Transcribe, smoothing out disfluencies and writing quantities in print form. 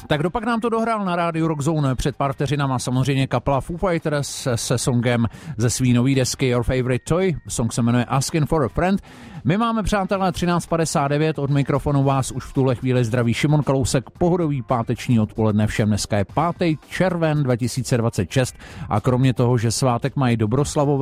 Tak dopak nám to dohrál na rádiu Rockzone před pár vteřinama samozřejmě kapela Foo Fighters se songem ze svý nový desky Your Favorite Toy. Song se jmenuje Asking for a Friend. My máme, přátelé, 13:59, od mikrofonu vás už v tuhle chvíli zdraví Šimon Kalousek, pohodový páteční odpoledne všem. Dneska je 5. červen 2026 a kromě toho, že svátek mají Dobroslavové,